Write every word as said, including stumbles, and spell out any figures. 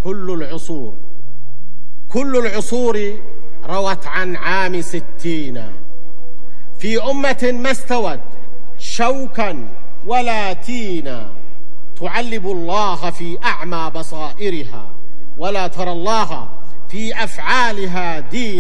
كل العصور كل العصور روت عن عام ستين في أمة ما استوت شوكا ولا تينا، تعلب الله في أعمى بصائرها ولا ترى الله في أفعالها دينا.